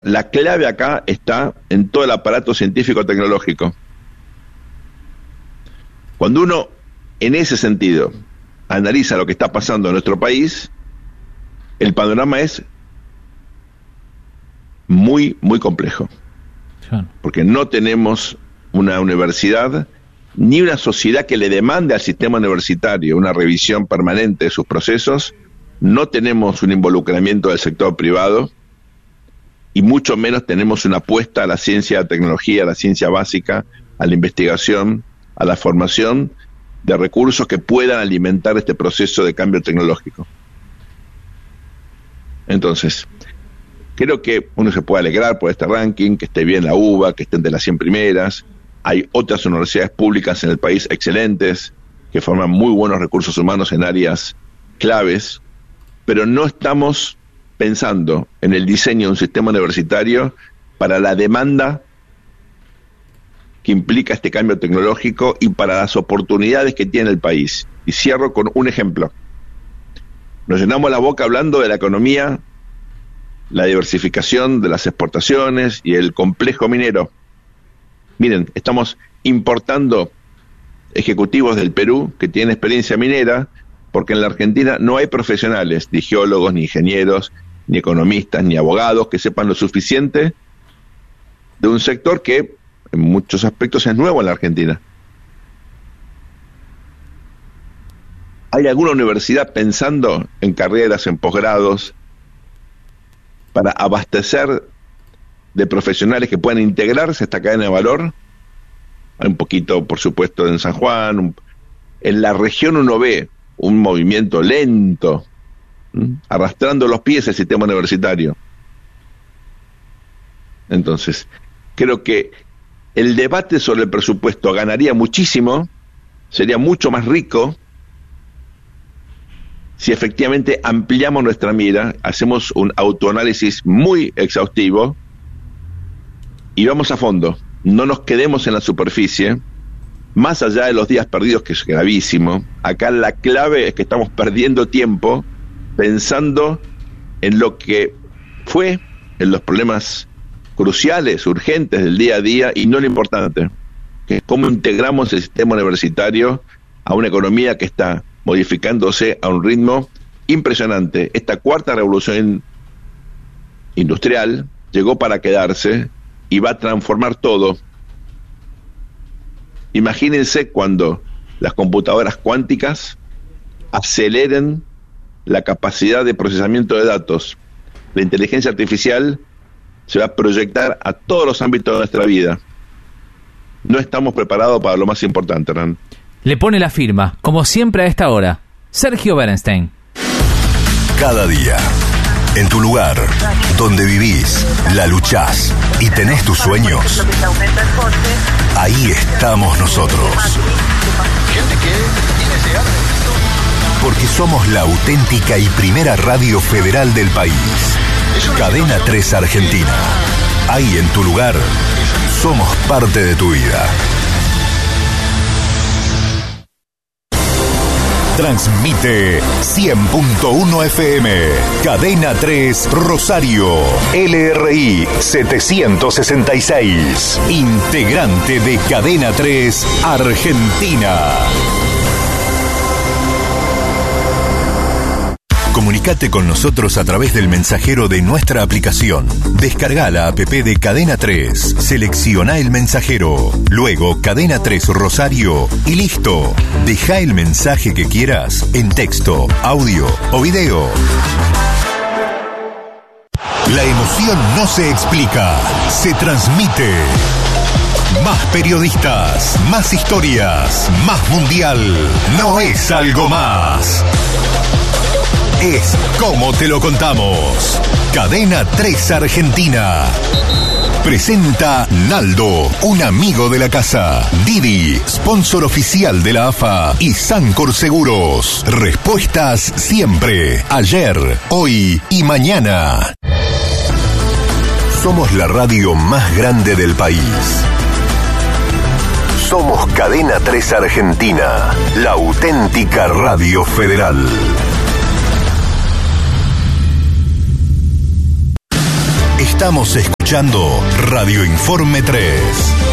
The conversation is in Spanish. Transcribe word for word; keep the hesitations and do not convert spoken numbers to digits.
la clave acá está en todo el aparato científico-tecnológico. Cuando uno, en ese sentido, analiza lo que está pasando en nuestro país, el panorama es muy, muy complejo. Claro. Porque no tenemos una universidad ni una sociedad que le demande al sistema universitario una revisión permanente de sus procesos, no tenemos un involucramiento del sector privado y mucho menos tenemos una apuesta a la ciencia, a la tecnología, a la ciencia básica, a la investigación, a la formación de recursos que puedan alimentar este proceso de cambio tecnológico. Entonces, creo que uno se puede alegrar por este ranking, que esté bien la U B A, que estén de las cien primeras. Hay otras universidades públicas en el país excelentes, que forman muy buenos recursos humanos en áreas claves, pero no estamos pensando en el diseño de un sistema universitario para la demanda que implica este cambio tecnológico y para las oportunidades que tiene el país. Y cierro con un ejemplo. Nos llenamos la boca hablando de la economía, la diversificación de las exportaciones y el complejo minero. Miren, estamos importando ejecutivos del Perú que tienen experiencia minera, porque en la Argentina no hay profesionales, ni geólogos, ni ingenieros, ni economistas, ni abogados que sepan lo suficiente de un sector que en muchos aspectos es nuevo en la Argentina. ¿Hay alguna universidad pensando en carreras, en posgrados, para abastecer de profesionales que puedan integrarse a esta cadena de valor? Hay un poquito, por supuesto, en San Juan. Un, en la región uno ve un movimiento lento, ¿m? arrastrando los pies el sistema universitario. Entonces, creo que el debate sobre el presupuesto ganaría muchísimo, sería mucho más rico, si efectivamente ampliamos nuestra mira, hacemos un autoanálisis muy exhaustivo y vamos a fondo. No nos quedemos en la superficie, más allá de los días perdidos, que es gravísimo. Acá la clave es que estamos perdiendo tiempo pensando en lo que fue, en los problemas cruciales, urgentes del día a día, y no lo importante, que es cómo integramos el sistema universitario a una economía que está modificándose a un ritmo impresionante. Esta cuarta revolución industrial llegó para quedarse y va a transformar todo. Imagínense cuando las computadoras cuánticas aceleren la capacidad de procesamiento de datos. La inteligencia artificial se va a proyectar a todos los ámbitos de nuestra vida. No estamos preparados para lo más importante, Hernán. Le pone la firma, como siempre a esta hora, Sergio Berenstein. Cada día, en tu lugar, donde vivís, la luchás y tenés tus sueños, ahí estamos nosotros. Porque somos la auténtica y primera radio federal del país. Cadena tres Argentina. Ahí en tu lugar, somos parte de tu vida. Transmite cien punto uno F M, Cadena tres Rosario, L R I setecientos sesenta y seis, integrante de Cadena tres Argentina. Comunicate con nosotros a través del mensajero de nuestra aplicación. Descarga la app de Cadena tres, selecciona el mensajero, luego Cadena tres Rosario y listo. Deja el mensaje que quieras en texto, audio o video. La emoción no se explica, se transmite. Más periodistas, más historias, más mundial. No es algo más. Es como te lo contamos. Cadena tres Argentina. Presenta Naldo, un amigo de la casa. Didi, sponsor oficial de la A F A. Y Sancor Seguros. Respuestas siempre. Ayer, hoy y mañana. Somos la radio más grande del país. Somos Cadena tres Argentina, la auténtica radio federal. Estamos escuchando escuchando Radio Informe tres.